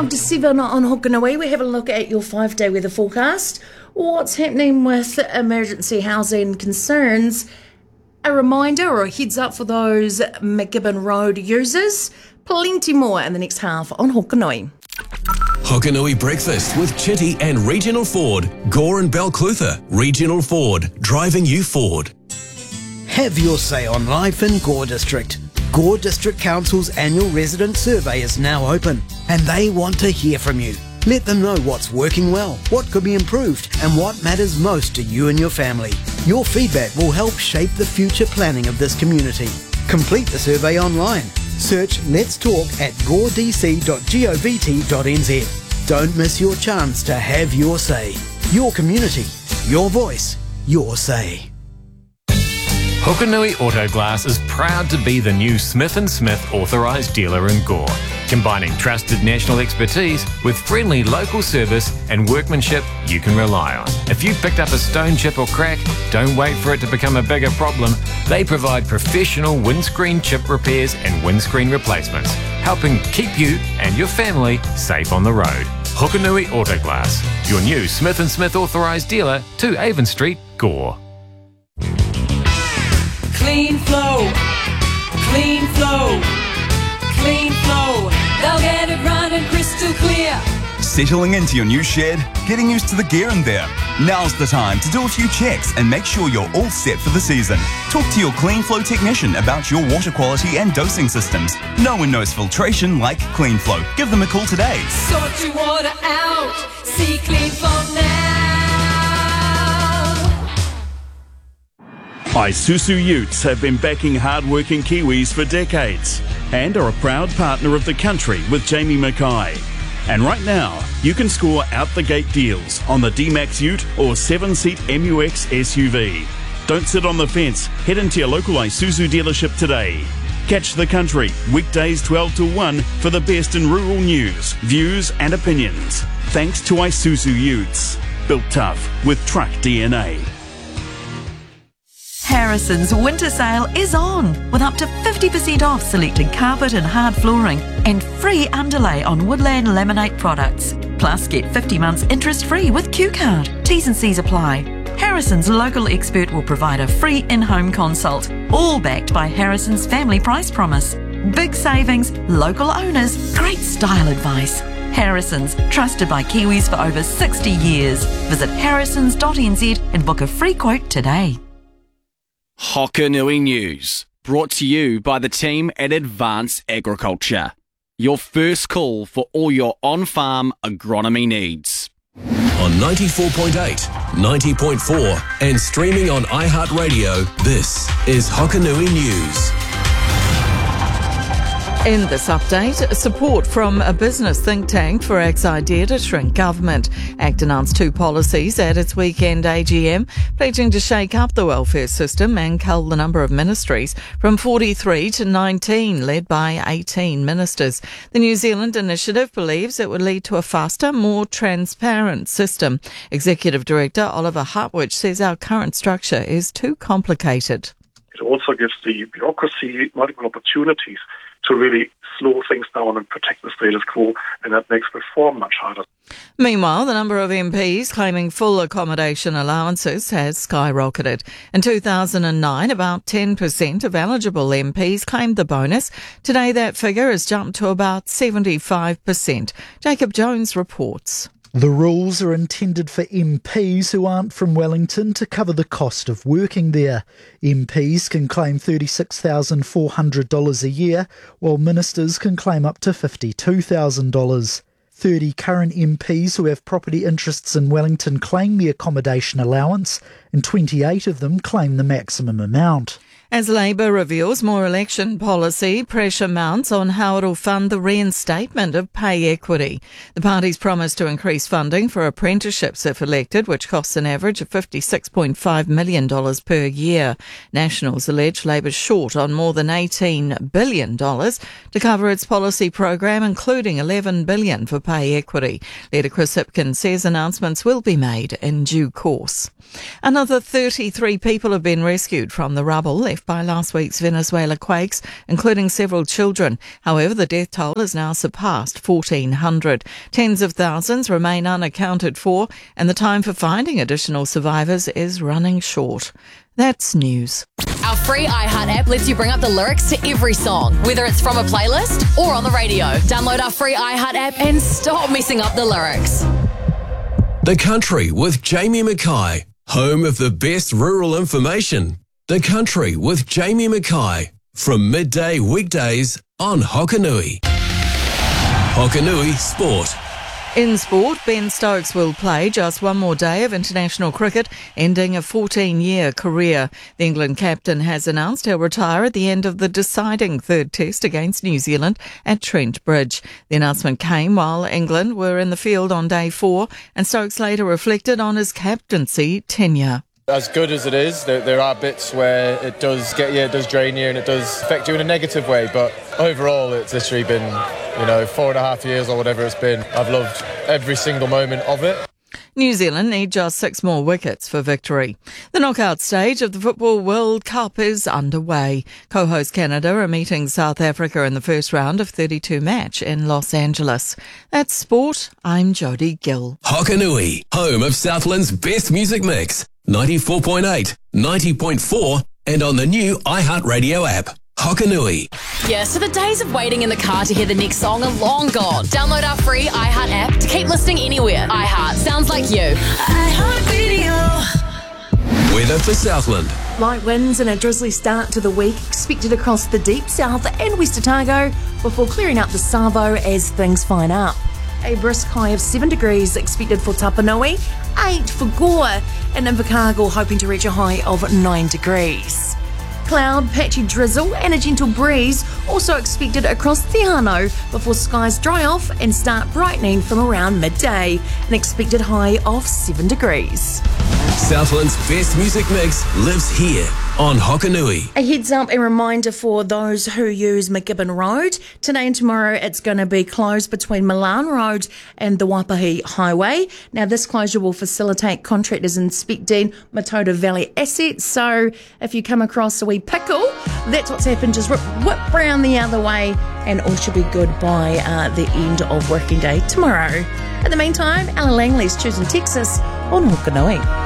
after 7 on Hokanui, we have a look at your 5-day weather forecast, what's happening with emergency housing concerns, a reminder or a heads up for those McGibbon Road users, plenty more in the next half on Hokanui. Hokanui Breakfast with Chitty and Regional Ford. Gore and Balclutha. Regional Ford. Driving you forward. Have your say on life in Gore District. Gore District Council's annual resident survey is now open and they want to hear from you. Let them know what's working well, what could be improved and what matters most to you and your family. Your feedback will help shape the future planning of this community. Complete the survey online. Search Let's Talk at goredc.govt.nz. Don't miss your chance to have your say. Your community, your voice, your say. Hokanui Autoglass is proud to be the new Smith & Smith authorised dealer in Gore, combining trusted national expertise with friendly local service and workmanship you can rely on. If you've picked up a stone chip or crack, don't wait for it to become a bigger problem. They provide professional windscreen chip repairs and windscreen replacements, helping keep you and your family safe on the road. Hokanui Autoglass, your new Smith & Smith authorised dealer, 2 Avon Street, Gore. Clean flow, clean flow, clean flow. They'll get it running crystal clear. Settling into your new shed, getting used to the gear in there. Now's the time to do a few checks and make sure you're all set for the season. Talk to your Clean Flow technician about your water quality and dosing systems. No one knows filtration like Clean Flow. Give them a call today. Sort your water out. See Clean Flow now. Isuzu Utes have been backing hard-working Kiwis for decades and are a proud partner of the country with Jamie Mackay. And right now, you can score out-the-gate deals on the D-Max Ute or 7-seat MUX SUV. Don't sit on the fence. Head into your local Isuzu dealership today. Catch the country, weekdays 12 to 1 for the best in rural news, views and opinions. Thanks to Isuzu Utes. Built tough with truck DNA. Harrison's winter sale is on with up to 50% off selected carpet and hard flooring and free underlay on Woodland Laminate products. Plus get 50 months interest free with Q-Card. T's and C's apply. Harrison's local expert will provide a free in-home consult, all backed by Harrison's family price promise. Big savings, local owners, great style advice. Harrison's, trusted by Kiwis for over 60 years. Visit harrisons.nz and book a free quote today. Hokanui News, brought to you by the team at Advanced Agriculture. Your first call for all your on-farm agronomy needs. On 94.8, 90.4 and streaming on iHeartRadio, this is Hokanui News. In this update, support from a business think tank for ACT's idea to shrink government. ACT announced 2 policies at its weekend AGM, pledging to shake up the welfare system and cull the number of ministries from 43 to 19, led by 18 ministers. The New Zealand initiative believes it would lead to a faster, more transparent system. Executive Director Oliver Hartwich says our current structure is too complicated. It also gives the bureaucracy multiple opportunities to really slow things down and protect the status quo, and that makes reform much harder. Meanwhile, the number of MPs claiming full accommodation allowances has skyrocketed. In 2009, about 10% of eligible MPs claimed the bonus. Today, that figure has jumped to about 75%. Jacob Jones reports. The rules are intended for MPs who aren't from Wellington to cover the cost of working there. MPs can claim $36,400 a year, while ministers can claim up to $52,000. 30 current MPs who have property interests in Wellington claim the accommodation allowance, and 28 of them claim the maximum amount. As Labour reveals more election policy, pressure mounts on how it will fund the reinstatement of pay equity. The party's promised to increase funding for apprenticeships if elected, which costs an average of $56.5 million per year. Nationals allege Labour's short on more than $18 billion to cover its policy program, including $11 billion for pay equity. Leader Chris Hipkins says announcements will be made in due course. Another 33 people have been rescued from the rubble left left by last week's Venezuela quakes, including several children. However, the death toll has now surpassed 1,400. Tens of thousands remain unaccounted for, and the time for finding additional survivors is running short. That's news. Our free iHeart app lets you bring up the lyrics to every song, whether it's from a playlist or on the radio. Download our free iHeart app and stop messing up the lyrics. The Country with Jamie Mackay, home of the best rural information. The Country with Jamie Mackay, from midday weekdays on Hokanui. Hokanui Sport. In sport, Ben Stokes will play just one more day of international cricket, ending a 14-year career. The England captain has announced he'll retire at the end of the deciding third test against New Zealand at Trent Bridge. The announcement came while England were in the field on day 4, and Stokes later reflected on his captaincy tenure. As good as it is, there are bits where it does get you, it does drain you, and it does affect you in a negative way. But overall, it's literally been, 4.5 years or whatever it's been. I've loved every single moment of it. New Zealand need just 6 more wickets for victory. The knockout stage of the Football World Cup is underway. Co-host Canada are meeting South Africa in the first round of 32 match in Los Angeles. That's sport. I'm Jodie Gill. Hokanui, home of Southland's best music mix. 94.8, 90.4 and on the new iHeartRadio app. Hokanui. Yeah, so the days of waiting in the car to hear the next song are long gone. Download our free iHeart app to keep listening anywhere. iHeart sounds like you. iHeartRadio. Weather for Southland. Light winds and a drizzly start to the week expected across the deep south and West Otago before clearing up the Savo as things fine up. A brisk high of 7 degrees expected for Tapanui, 8 for Gore, and Invercargill hoping to reach a high of 9 degrees. Cloud, patchy drizzle and a gentle breeze also expected across Te Anau before skies dry off and start brightening from around midday, an expected high of 7 degrees. Southland's best music mix lives here on Hokanui. A heads up and reminder for those who use McGibbon Road. Today and tomorrow it's going to be closed between Milan Road and the Waipahi Highway. Now this closure will facilitate contractors inspecting Matoda Valley assets. So if you come across a wee pickle, that's what's happened. Just whip round the other way and all should be good by the end of working day tomorrow. In the meantime, Ella Langley's choosing Texas on Hokanui.